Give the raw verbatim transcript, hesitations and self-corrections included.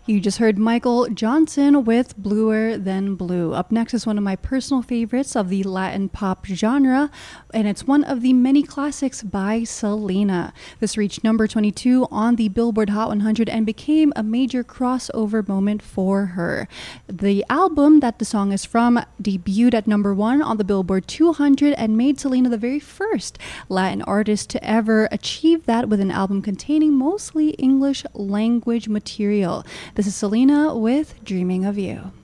You just heard Michael Johnson with Bluer Than Blue. Up next is one of my personal favorites of the Latin pop genre, and it's one of the many classics by Selena. This reached number twenty-two on the Billboard Hot one hundred and became a major crossover moment for her. The album that the song is from debuted at number one on the Billboard two hundred and made Selena the very first Latin artist to ever achieve that with an album containing mostly English language material. This is Selena with Dreaming of You.